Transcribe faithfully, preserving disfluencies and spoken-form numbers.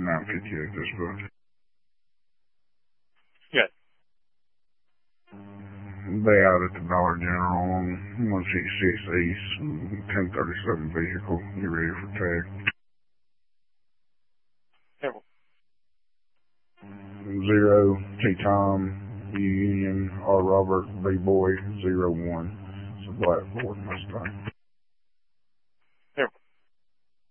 nine fifty-eight, this book. Yes. They out at the Dollar General on one sixty-six East, ten thirty-seven vehicle. You ready for tag? Careful. Zero, T-Tom, U Union, R Robert, B Boy, zero one. It's a black Ford Mustang.